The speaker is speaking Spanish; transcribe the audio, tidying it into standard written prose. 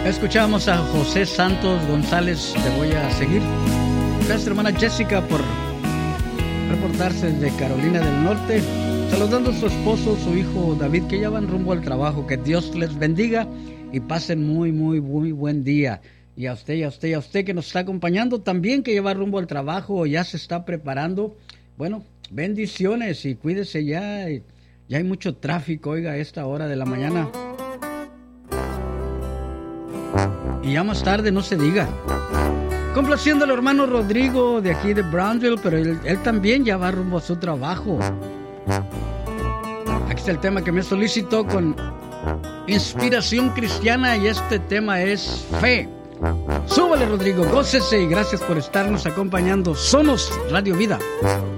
Escuchamos a José Santos González, Te voy a seguir. Gracias, hermana Jessica, por reportarse desde Carolina del Norte, saludando a su esposo, su hijo David, que ya van rumbo al trabajo. Que Dios les bendiga y pasen muy buen día. Y a usted que nos está acompañando también, que ya va rumbo al trabajo o ya se está preparando. Bueno, bendiciones y cuídese ya. Ya hay mucho tráfico, oiga, a esta hora de la mañana. Y ya más tarde no se diga. Complaciendo al hermano Rodrigo de aquí de Brownsville, pero él también ya va rumbo a su trabajo. Aquí está el tema que me solicitó con inspiración cristiana y este tema es fe. Súbale, Rodrigo, gócese y gracias por estarnos acompañando. Somos Radio Vida.